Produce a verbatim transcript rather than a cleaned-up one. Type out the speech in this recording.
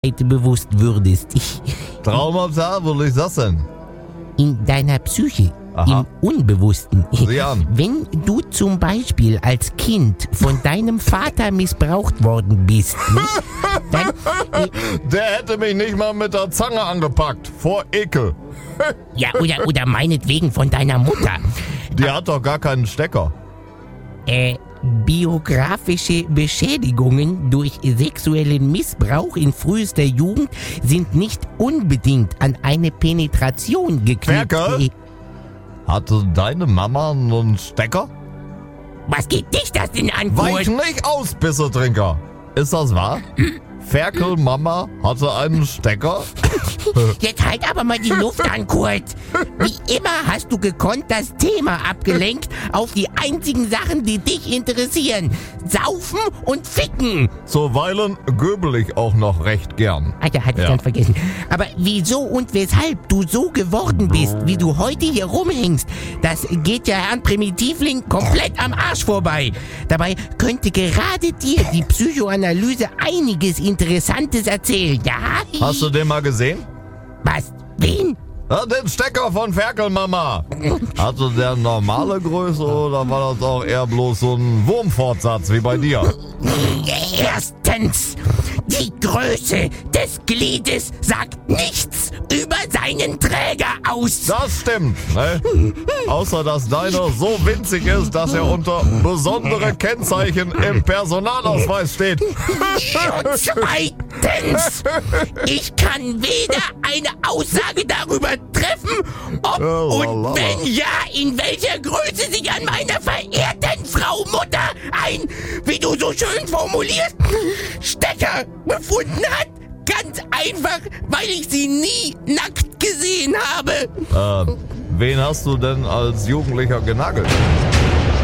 bewusst würdest. Traumata, wo ist das denn? In deiner Psyche, Aha. im Unbewussten. Sieh an. Wenn du zum Beispiel als Kind von deinem Vater missbraucht worden bist, ne, dann, äh, Der hätte mich nicht mal mit der Zange angepackt. Vor Ekel. ja, oder, oder meinetwegen von deiner Mutter. Die hat doch gar keinen Stecker. Äh, biografische Beschädigungen durch sexuellen Missbrauch in frühester Jugend sind nicht unbedingt an eine Penetration geknüpft. Ferkel? Hatte deine Mama einen Stecker? Was geht dich das denn an, Weich Kurt? nicht aus, Bissetrinker. Ist das wahr? Ferkel Mama hatte einen Stecker? Jetzt halt aber mal die Luft an, Kurt. Wie immer hast du gekonnt das Thema abgelenkt auf die einzigen Sachen, die dich interessieren. Saufen und Ficken. Zuweilen göbel ich auch noch recht gern. Ah, ja, hatte ich Ja. ganz vergessen. Aber wieso und weshalb du so geworden bist, wie du heute hier rumhängst, das geht ja Herrn Primitivling komplett am Arsch vorbei. Dabei könnte gerade dir die Psychoanalyse einiges Interessantes erzählen, ja? Hast du den mal gesehen? Was? Wen? Ja, den Stecker von Ferkel Mama. Hatte der normale Größe oder war das auch eher bloß so ein Wurmfortsatz wie bei dir? Erstens, die Größe des Gliedes sagt nichts über seinen Träger aus. Das stimmt, ne? Außer, dass deiner so winzig ist, dass er unter besondere Kennzeichen im Personalausweis steht. Und zweitens, ich kann weder eine Aussage darüber treffen, ob Oh, und lala. wenn ja, in welcher Größe sich an meiner verehrten Frau Mutter ein, wie du so schön formulierst, Stecker befunden hat. Ganz einfach, weil ich sie nie nackt gesehen habe. Ähm, wen hast du denn als Jugendlicher genagelt?